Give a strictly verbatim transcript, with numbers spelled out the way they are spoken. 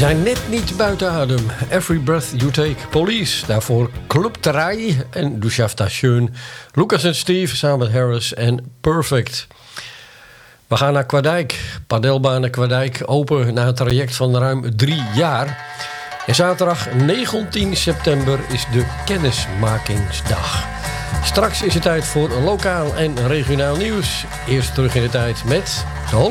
zijn net niet buiten adem. Every Breath You Take, Police. Daarvoor Club Terrai en Du schaffst das schön. Lucas en Steve samen met Harris en Perfect. We gaan naar Kwaardijk. Padelbanen Kwaardijk open na een traject van ruim drie jaar. En zaterdag negentien september is de kennismakingsdag. Straks is het tijd voor lokaal en regionaal nieuws. Eerst terug in de tijd met...